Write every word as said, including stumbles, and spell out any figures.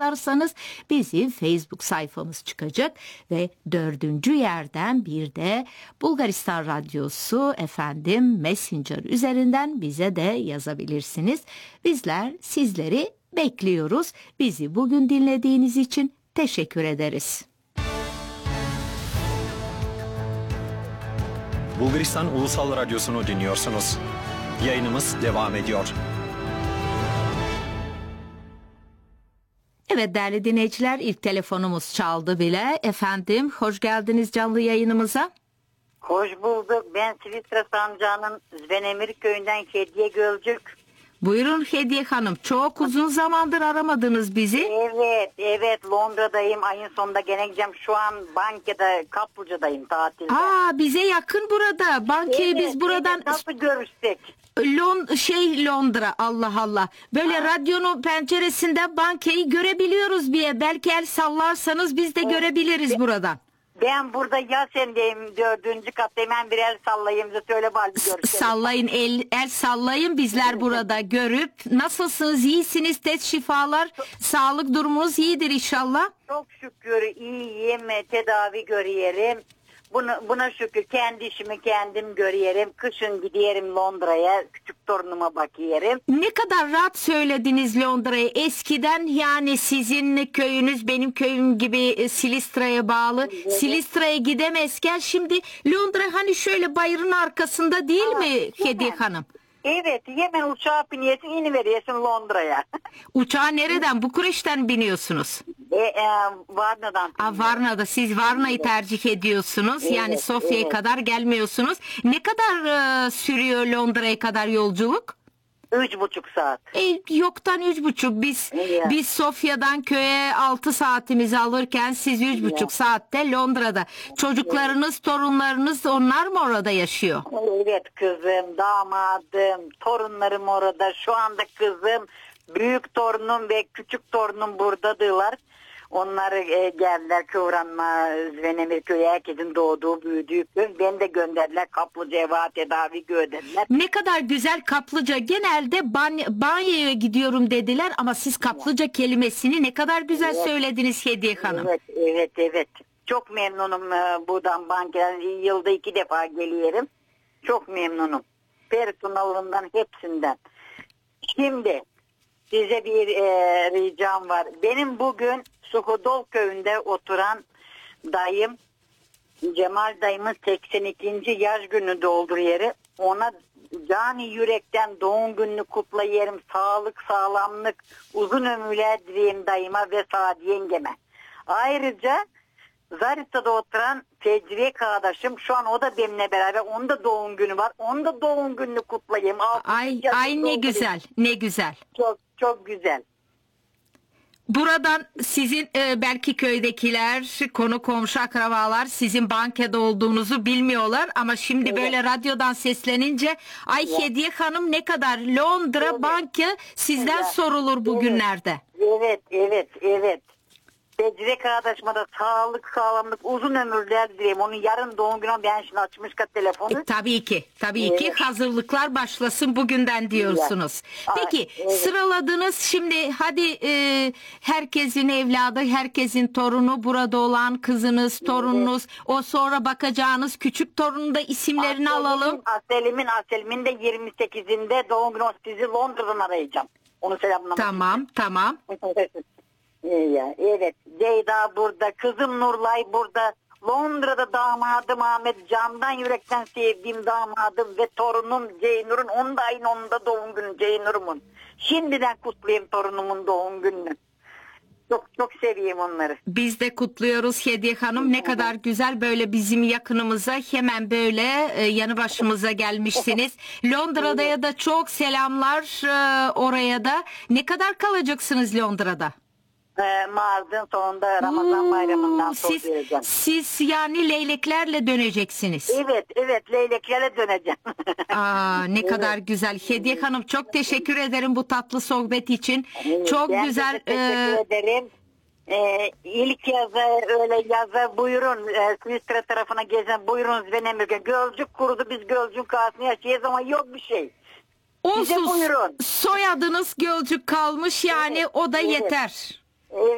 yazarsanız bizim Facebook sayfamız çıkacak ve dördüncü yerden bir de Bulgaristan Radyosu efendim Messenger üzerinden bize de yazabilirsiniz. Bizler sizleri bekliyoruz. Bizi bugün dinlediğiniz için teşekkür ederiz. Bulgaristan Ulusal Radyosu'nu dinliyorsunuz. Yayınımız devam ediyor. Evet değerli dinleyiciler, ilk telefonumuz çaldı bile. Efendim hoş geldiniz canlı yayınımıza. Hoş bulduk. Ben Silistra Sancağı'nın Zvenemir köyünden Hediye Gölcük. Buyurun Hediye Hanım. Çok uzun zamandır aramadınız bizi. Evet, evet Londra'dayım. Ayın sonunda gene gideceğim. Şu an bankada, Kaplıca'dayım tatilde. Aa, bize yakın burada. Bankayı Evet, biz buradan... evet, nasıl görüşsek? Lon şey Londra, Allah Allah. Böyle Ha. radyonun penceresinden bankayı görebiliyoruz bir. Belki el sallarsanız biz de Evet. görebiliriz buradan. Ben burada ya sendeyim, dördüncü katta, hemen bir el sallayayım da söyle bari görüşelim. Sallayın el, el sallayın bizler burada görüp. Nasılsınız, iyisiniz, tez şifalar, sağlık durumunuz iyidir inşallah. Çok şükür iyiyim, tedavi görüyorum. Buna, buna şükür kendi işimi kendim görüyorum. Kışın gidiyorum Londra'ya, küçük torunuma bakıyorum. Ne kadar rahat söylediniz Londra'ya. Eskiden yani sizin köyünüz benim köyüm gibi e, Silistra'ya bağlı. Evet. Silistra'ya gidemezken şimdi Londra hani şöyle bayırın arkasında değil Aa, mi hemen. Hediye Hanım? Evet, hemen uçağa biniyorsun, iniveriyorsun Londra'ya. Uçağa nereden? Bukureş'ten biniyorsunuz. e, e, Varna'dan. Aa, Varna'da siz Varna'yı tercih ediyorsunuz. Evet, yani Sofya'ya evet. kadar gelmiyorsunuz. Ne kadar e, sürüyor Londra'ya kadar yolculuk? Üç buçuk saat. E, yoktan üç buçuk. Biz Ya. biz Sofya'dan köye altı saatimizi alırken siz üç buçuk saatte Londra'da. Çocuklarınız, torunlarınız onlar mı orada yaşıyor? Evet kızım, damadım, torunlarım orada. Şu anda kızım, büyük torunum ve küçük torunum buradadırlar. Onlar e, geldiler Kıvranma, Zvenemir köyü, herkesin doğduğu, büyüdüğü köy. Beni de gönderdiler Kaplıca'ya, tedavi gönderdiler. Ne kadar güzel Kaplıca. Genelde ban banyoya gidiyorum dediler ama siz Kaplıca kelimesini ne kadar güzel Evet. söylediniz Hediye Hanım. Evet, evet, evet. Çok memnunum e, buradan bankadan. Yılda iki defa geliyorum. Çok memnunum. Personalından, hepsinden. Şimdi size bir e, ricam var. Benim bugün Suhudol köyünde oturan dayım, Cemal dayımın seksen ikinci yaş günü dolduruyorum. Ona cani yürekten doğum gününü kutlayarım. Sağlık, sağlamlık, uzun ömürler dileyim dayıma ve Sadi yengeme. Ayrıca Zarita'da oturan Fecriye kardeşim, şu an o da benimle beraber, onun da doğum günü var. Onun da doğum gününü kutlayayım. Ay ay ne güzel, ne güzel. Çok çok güzel. Buradan sizin e, belki köydekiler, konu komşu akrabalar sizin bankada olduğunuzu bilmiyorlar ama şimdi Evet. böyle radyodan seslenince ay Evet. Hediye Hanım ne kadar Londra Evet. banka sizden Evet. sorulur bugünlerde. Evet, evet, evet. Fecriye kardeşime de sağlık, sağlamlık, uzun ömürler dileyim. Onun yarın doğum günü, ben şimdi açmışka telefonu. E, tabii ki, tabii ki Evet. hazırlıklar başlasın bugünden diyorsunuz. Ay, Peki evet. sıraladınız şimdi hadi e, herkesin evladı, herkesin torunu, burada olan kızınız, torununuz, o sonra bakacağınız küçük torunun da isimlerini alalım. Aselim'in, Aselim'in de yirmi sekizinde doğum günü, sizi Londra'dan arayacağım. Onu selamlamak. Tamam, tamam. Ya, evet, Ceyda burada, kızım Nurlay burada, Londra'da damadım Ahmet, candan yürekten sevdiğim damadım ve torunum Ceynur'un, onun da aynı onun da doğum günü Ceynur'umun. Şimdiden kutlayayım torunumun doğum gününü. Çok çok seviyorum onları. Biz de kutluyoruz Hediye Hanım. Ne kadar güzel böyle bizim yakınımıza hemen böyle e, yanı başımıza gelmişsiniz. Londra'da ya da çok selamlar e, oraya da. Ne kadar kalacaksınız Londra'da? Ee, Mardin sonunda Ramazan bayramından sonra siz, geleceğim. siz yani leyleklerle döneceksiniz. Evet, evet, leyleklerle döneceğim. Aa, ne Evet. kadar güzel. Hediye Hanım çok teşekkür ederim bu tatlı sohbet için. Evet, Çok ben de güzel. teşekkür e, ederim. Ee, ilk yazı öyle yazı buyurun e, Swistra tarafına gezen buyurun Zvenemir'e. Gölcük kurudu, biz Gölcük karşısında yaşayacağız ama yok bir şey. Bize Olsun buyurun. soyadınız Gölcük kalmış yani Evet, o da evet. yeter. Evet.